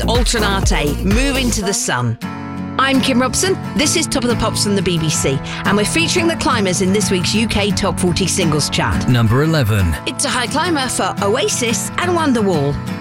Alternate, Moving to the Sun. I'm Kim Robson. This is Top of the Pops from the BBC, and we're featuring the climbers in this week's UK Top 40 Singles Chart. Number 11. It's a high climber for Oasis and Wonderwall.